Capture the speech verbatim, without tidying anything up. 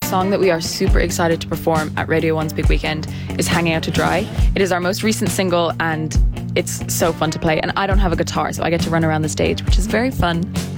song that we are super excited to perform at Radio one's Big Weekend is Hanging Out to Dry. It is our most recent single and it's so fun to play. And I don't have a guitar, so I get to run around the stage, which is very fun.